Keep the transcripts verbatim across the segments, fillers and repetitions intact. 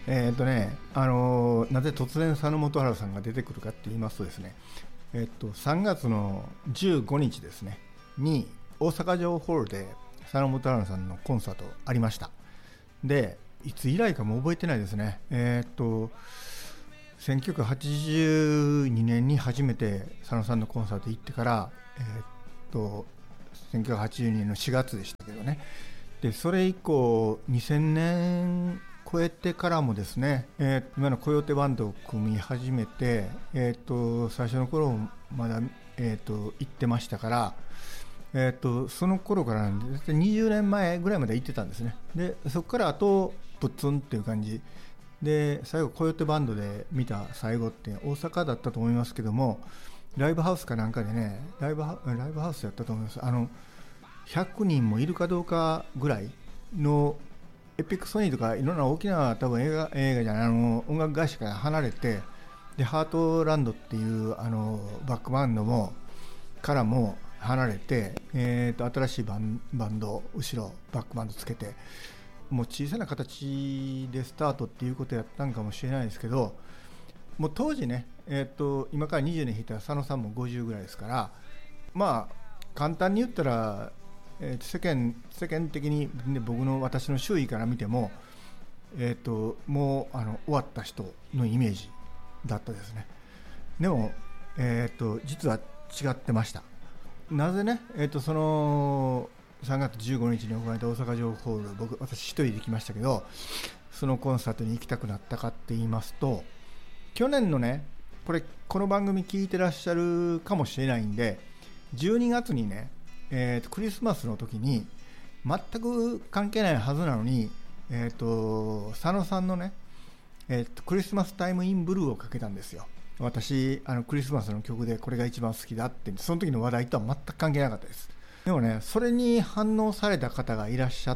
えーっとね、あのーなぜ突然佐野元春さんが出てくるかって言いますとですね、えーっとさんがつのじゅうごにちですねに大阪城ホールで佐野元春さんのコンサートありました。で、いつ以来かも覚えてないですね。えーっとせんきゅうひゃくはちじゅうにねんに初めて佐野さんのコンサート行ってから、えーっとせんきゅうひゃくはちじゅうにねんのしがつでしたけどね。でそれ以降にせんねん超えてからもですね、えー、今のコヨーテバンドを組み始めて、えー、と最初の頃まだ、えー、と行ってましたから、えー、とその頃からなんでにじゅうねんまえぐらいまで行ってたんですね。でそこからあとプッツンっていう感じで、最後コヨーテバンドで見た最後って大阪だったと思いますけども、ライブハウスかなんかでね、ライブハライブハウスやったと思います。あのひゃくにんもいるかどうかぐらいのエピックソニーとかいろんな大きな多分映画映画じゃないあの音楽会社から離れて、でハートランドっていうあのバックバンドもからも離れて、えー、と新しいバンバンド後ろバックバンドつけて、もう小さな形でスタートっていうことやったんかもしれないですけど、もう当時ね、えー、と今からにじゅうねん引いたら佐野さんもごじゅうぐらいですから、まあ簡単に言ったら、えー、世間世間的に、ね、僕の私の周囲から見ても、えー、ともうあの終わった人のイメージだったですね。でも、えー、と実は違ってました。なぜね、えー、とそのさんがつじゅうごにちに行われた大阪城ホール、僕私一人で行きましたけど、そのコンサートに行きたくなったかって言いますと、去年のね、これこの番組聞いてらっしゃるかもしれないんで、じゅうにがつにね、えー、とクリスマスの時に全く関係ないはずなのに、えー、と佐野さんのね、えー、とクリスマスタイムインブルーをかけたんですよ。私あのクリスマスの曲でこれが一番好きだって、その時の話題とは全く関係なかったです。でもね、それに反応された方がいらっしゃって、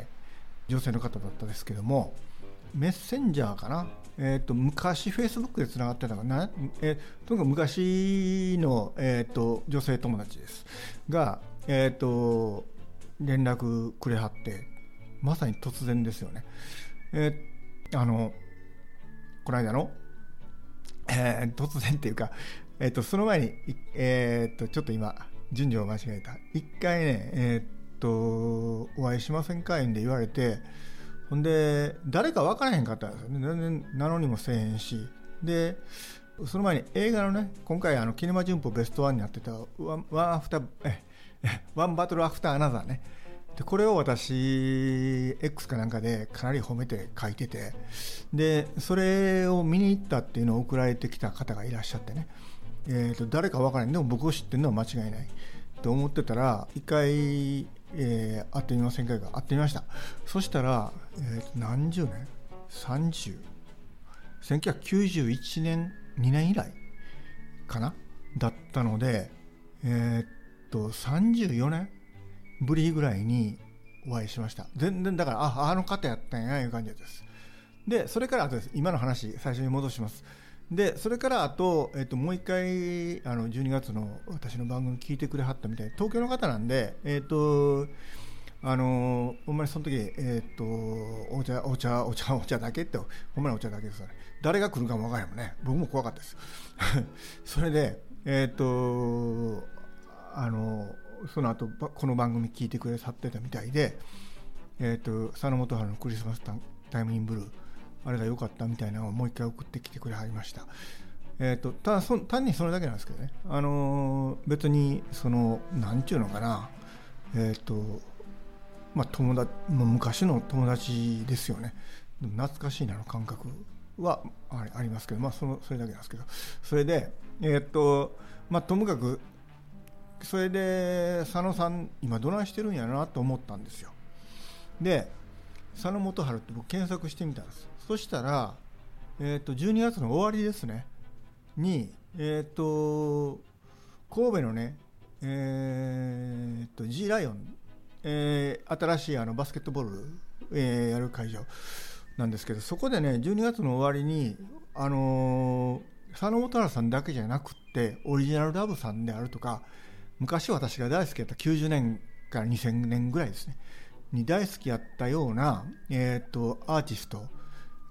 女性の方だったですけども、メッセンジャーかな、えー、と昔フェイスブックでつながってたかな、えー、とにかく昔の、えー、と女性友達ですが、えー、と連絡くれはって、まさに突然ですよね。えー、あのこの間の、えー、突然っていうか、えー、とその前に、えー、とちょっと今順序を間違えた。一回ね、えー、とお会いしませんかで言われて、ほんで誰か分からへんかったんですよね。全然名乗りもせえへんし、でその前に映画のね、今回あのキネマ旬報ベストワンになってたワンワンアフターえワンバトルアフターアナザーね、でこれを私 X かなんかでかなり褒めて書いてて、でそれを見に行ったっていうのを送られてきた方がいらっしゃってね、えー、と誰か分からない、でも僕を知ってるのは間違いないと思ってたら、一回、えー、会ってみませんかが会ってみました。そしたら、えー、と何十年さんじゅうせんきゅうひゃくきゅうじゅういちねんにねん以来かなだったので、えー、っとさんじゅうよねんぶりぐらいにお会いしました。全然だから、ああの方やったんやいう感じです。でそれからあとです、今の話最初に戻します。でそれからあと、えっと、もう一回あのじゅうにがつの私の番組聞いてくれはったみたいで、東京の方なんで、えっとあのほんまにその時、えっとお茶お茶お茶お茶だけって、ほんまにお茶だけですよね。誰が来るかも分からへんもんね。僕も怖かったですそれでえっとあのその後この番組聞いてくれさってたみたいで、えっと佐野元春のクリスマスタイムインブルー、あれが良かったみたいなのをもう一回送ってきてくれはりました。えー、とただそ単にそれだけなんですけどね、あのー、別にそのなんちゅうのかな、えっ、ー、とまあ友達、昔の友達ですよね。懐かしいなの感覚はありますけど、まあそのそれだけなんですけど、それでえっ、ー、とまあともかくそれで佐野さん今どないしてるんやなと思ったんですよ。で佐野元春って僕検索してみたんです。そしたら、えー、とじゅうにがつの終わりですねに、えー、と神戸のね、えー、と G ライオン、えー、新しいあのバスケットボール、えー、やる会場なんですけど、そこでねじゅうにがつの終わりに、あのー、佐野元春さんだけじゃなくってオリジナルラブさんであるとか、昔私が大好きだったきゅうじゅうねんからにせんねんぐらいですねに大好きやったような、えー、とアーティスト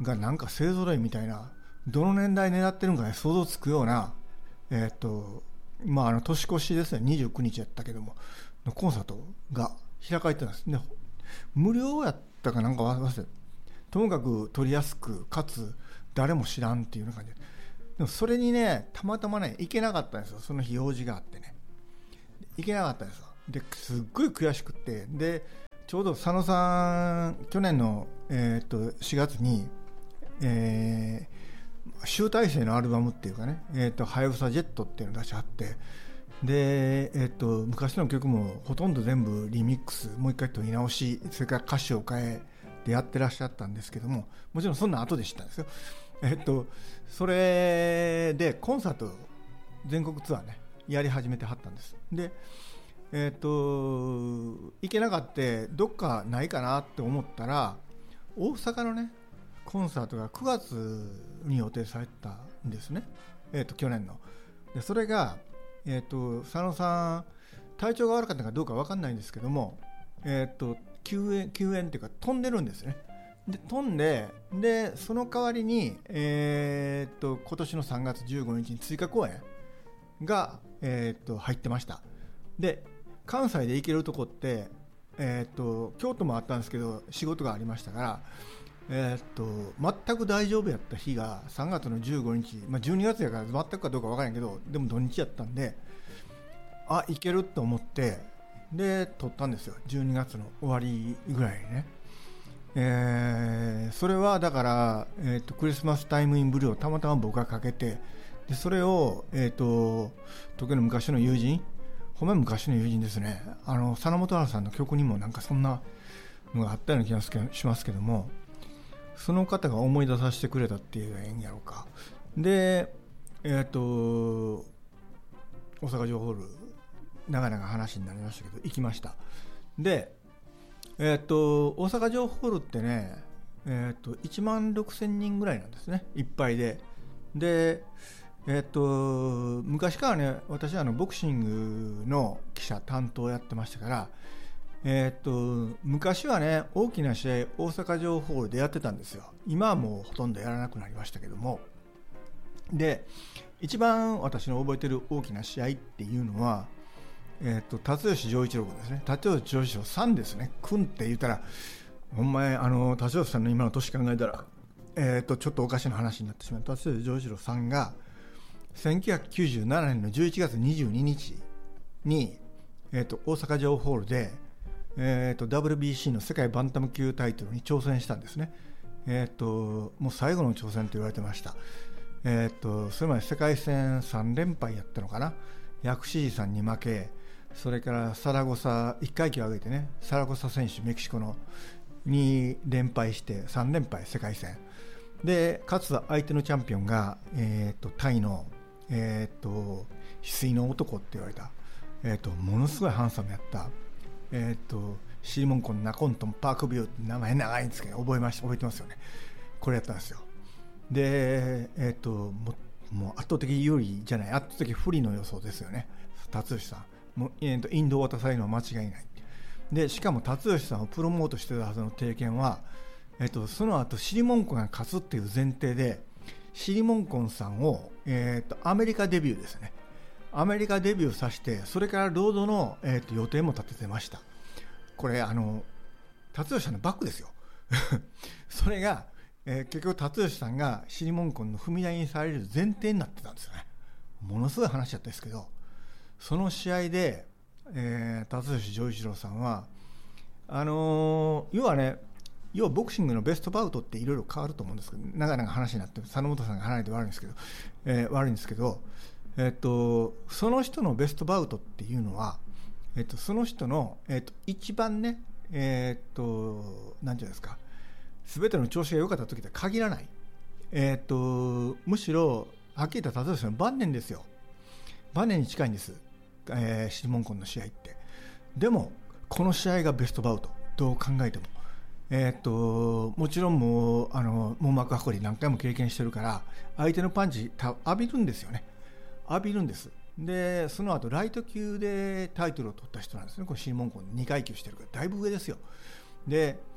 がなんか勢ぞろいみたいな、どの年代狙ってるのか、ね、想像つくような、えー、っとまあ、あの年越しですね、にじゅうくにちやったけどものコンサートが開かれてたんですね。無料やったかなんか忘れて、ともかく取りやすくかつ誰も知らんっていうような感じで、でもそれにねたまたまね行けなかったんですよ。その日用事があってね行けなかったんですよ。ですっごい悔しくって、でちょうど佐野さん去年の、えー、としがつに、えー、集大成のアルバムっていうかね、えー、とはやぶさジェットっていうのを出しはって、で、えー、と昔の曲もほとんど全部リミックス、もう一回取り直し、それから歌詞を変えてやってらっしゃったんですけども、もちろんそんな後で知ったんですよ。えっとそれでコンサート全国ツアーねやり始めてはったんです。でえっと行けなかったどっかないかなって思ったら、大阪のねコンサートがくがつに予定されてたんですね、えっと去年の。でそれが、えっと佐野さん体調が悪かったかどうか分かんないんですけども、えっと休園休園っていうか飛んでるんですね。で飛んで、でその代わりに、えー、っと今年のさんがつじゅうごにちに追加公演が、えー、っと入ってました。で関西で行けるとこって、えー、っと京都もあったんですけど仕事がありましたから、えー、っと全く大丈夫やった日がさんがつのじゅうごにち、まあ、じゅうにがつやから全くかどうか分からないけど、でも土日やったんで、あ行けると思ってで撮ったんですよ、じゅうにがつの終わりぐらいにね。えー、それはだから、えー、とクリスマスタイムインブルーをたまたま僕がかけて、でそれを、えー、と時の昔の友人、ほんまに昔の友人ですね、あの佐野元春さんの曲にもなんかそんなのがあったような気がしますけども、その方が思い出させてくれたっていう縁やろうか。でえっ、ー、と大阪城ホール長々話になりましたけど行きました。でえー、と大阪城ホールってね、えー、といちまんろくせんにんぐらいなんですね、いっぱいで。で、えー、と昔からね私はあのボクシングの記者担当やってましたから、えー、と昔はね大きな試合大阪城ホールでやってたんですよ。今はもうほとんどやらなくなりましたけども、で一番私の覚えてる大きな試合っていうのは、えー、と辰吉丈一郎君ですね。辰吉丈一郎さんですね。君って言ったらほんまにあの辰吉さんの今の年考えたら、えー、とちょっとおかしな話になってしまう。辰吉丈一郎さんがせんきゅうひゃくきゅうじゅうななねんのじゅういちがつにじゅうににちに、えー、と大阪城ホールで、えー、と ダブリュービーシー の世界バンタム級タイトルに挑戦したんですね。えー、ともう最後の挑戦と言われてました。えー、とそれまで世界戦さんれんぱいやったのかな。薬師寺さんに負け、それからサラゴサいっかいきを上げてね、サラゴサ選手メキシコのにれんぱいしてさんれんぱい世界戦で、かつ相手のチャンピオンが、えー、とタイの、えー、と翡翠の男って言われた、えー、とものすごいハンサムやった、えー、とシリモンコンナコントンパークビューって名前長いんですけど覚えまし覚えてますよね。これやったんですよ。で、えー、とも, もう圧倒的有利じゃない、圧倒的不利の予想ですよね。辰吉さんもうインドを渡されるのは間違いない。でしかも辰吉さんをプロモートしてたはずの定見は、えっと、その後シリモンコンが勝つっていう前提でシリモンコンさんを、えっと、アメリカデビューですね、アメリカデビューさせて、それからロードの、えっと、予定も立ててました。これあの辰吉さんのバックですよそれが、えー、結局辰吉さんがシリモンコンの踏み台にされる前提になってたんですよね。ものすごい話だったんですけど、その試合で、えー、辰吉丈一郎さんはあのー、要はね要はボクシングのベストバウトっていろいろ変わると思うんですけど、長々話になって佐野本さんが離れて悪いんですけど、えー、悪いんですけど、えー、とその人のベストバウトっていうのは、えー、とその人の、えー、と一番ね、えー、となんていうんですか、全ての調子が良かった時とは限らない、えー、とむしろはっきり言ったら辰吉さんの晩年ですよ。晩年に近いんです、えー、シリモンコンの試合って。でもこの試合がベストバウト、どう考えても、えー、っともちろんもうあの網膜剥離何回も経験してるから相手のパンチ浴びるんですよね、浴びるんです。でその後ライト級でタイトルを取った人なんですね。これシリモンコンにかい級してるからだいぶ上ですよ。で、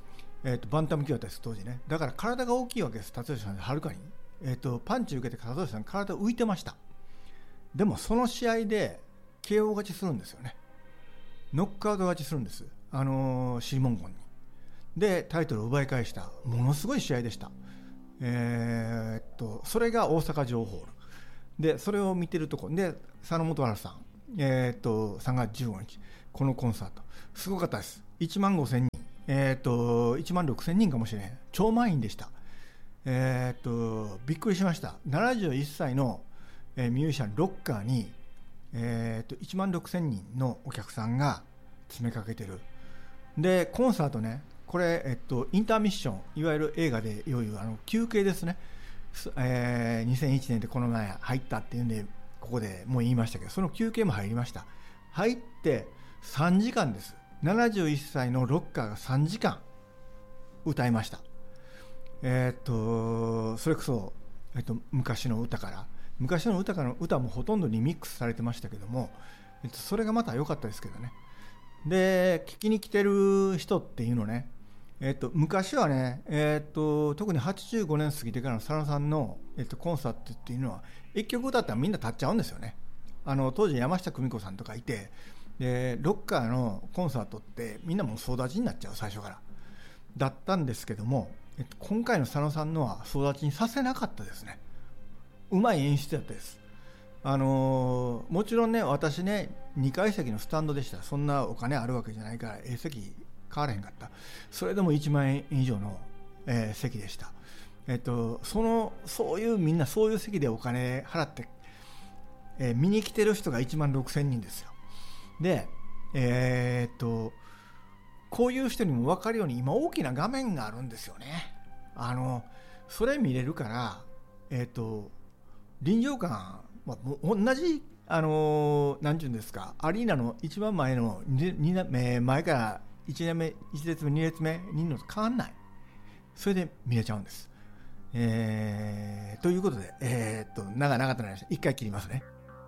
えー、とバンタム級だったです当時ね。だから体が大きいわけです辰吉さんではるかに、えー、とパンチ受けて辰吉さん体浮いてました。でもその試合で ケーオー 勝ちするんですよね。ノックアウト勝ちするんです、あのー、シーモンゴンに。でタイトルを奪い返したものすごい試合でした。えー、っとそれが大阪城ホールで、それを見てるとこで佐野元春さん、えー、っとさんがつじゅうごにちこのコンサートすごかったです。いちまんごせんにん、えー、っといちまんろくせんにんかもしれない超満員でした。えー、っとびっくりしました。ななじゅういっさいの、えー、ミュージシャンロッカーに、えー、っといちまんろくせんにんのお客さんが詰めかけてる。でコンサートね、これ、えっと、インターミッション、いわゆる映画でよいあの休憩ですね、えー、にせんいちねんでこの前入ったっていうんでここでもう言いましたけど、その休憩も入りました。入ってさんじかんです。ななじゅういっさいのロッカーがさんじかん歌いました。えー、っとそれこそ、えっと、昔の歌から昔の歌からの歌もほとんどリミックスされてましたけども、えっと、それがまた良かったですけどね。で聞きに来てる人っていうのね、えっと、昔はね、えっと、特にはちじゅうごねん過ぎてからの佐野さんの、えっと、コンサートっていうのはいっきょく歌ったらみんな立っちゃうんですよね。あの当時山下久美子さんとかいて、でロッカーのコンサートってみんなもう総立ちになっちゃう最初からだったんですけども、えっと、今回の佐野さんのは総立ちにさせなかったですね。うまい演出だったです。あのー、もちろんね私ねにかい席のスタンドでした。そんなお金あるわけじゃないから A 席買われへんかった。それでもいちまんえん以上の、えー、席でした。えっとそのそういうみんなそういう席でお金払って、えー、見に来てる人がいちまんろくせんにんですよ。でえー、っとこういう人にも分かるように今大きな画面があるんですよね。あのそれ見れるからえー、っと臨場感、まあ、同じあのー、なんていうんですか、アリーナの一番前のにに前からいち列目いち列目に列目にのと変わんない。それで見れちゃうんです。えー、ということで、えー、っと長々となりました。一回切りますね。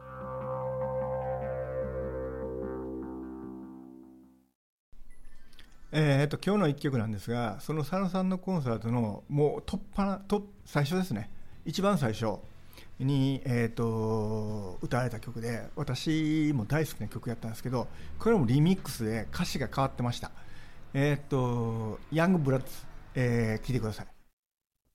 えー、っと今日の一曲なんですが、その佐野さんのコンサートのもうトッパなトップ最初ですね、一番最初に、えー、と歌われた曲で私も大好きな曲やったんですけど、これもリミックスで歌詞が変わってました。えー、とヤングブラッド、えー、聴いてください。